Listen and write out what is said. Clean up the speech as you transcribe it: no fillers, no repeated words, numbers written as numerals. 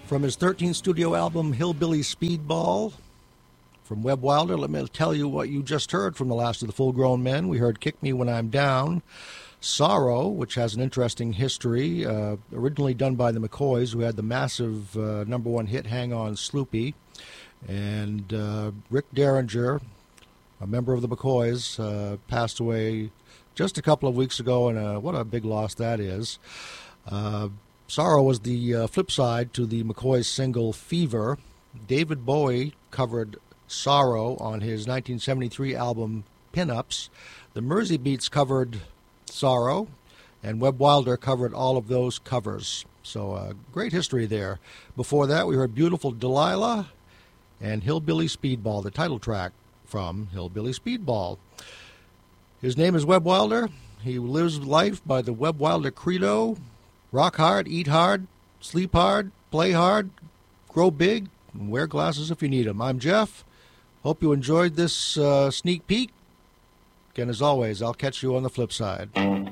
From his 13th studio album, Hillbilly Speedball, from Webb Wilder, let me tell you what you just heard from the last of the Full-Grown Men. We heard Kick Me When I'm Down, Sorrow, which has an interesting history, originally done by the McCoys, who had the massive number one hit, Hang On Sloopy, and Rick Derringer, a member of the McCoys, passed away just a couple of weeks ago, and what a big loss that is. Sorrow was the flip side to the McCoys single Fever. David Bowie covered Sorrow on his 1973 album Pin-Ups. The Mersey Beats covered Sorrow, and Webb Wilder covered all of those covers. So great history there. Before that, we heard Beautiful Delilah and Hillbilly Speedball, the title track from Hillbilly Speedball. His name is Webb Wilder. He lives life by the Webb Wilder credo: rock hard, eat hard, sleep hard, play hard, grow big, and wear glasses if you need them. I'm Jeff. Hope you enjoyed this sneak peek. Again, as always, I'll catch you on the flip side.